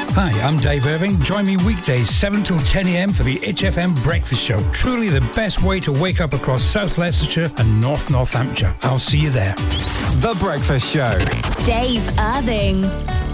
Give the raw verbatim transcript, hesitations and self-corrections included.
Hi, I'm Dave Irving. Join me weekdays seven till ten a m for the H F M Breakfast Show. Truly the best way to wake up across South Leicestershire and North Northamptonshire. I'll see you there. The Breakfast Show. Dave Irving.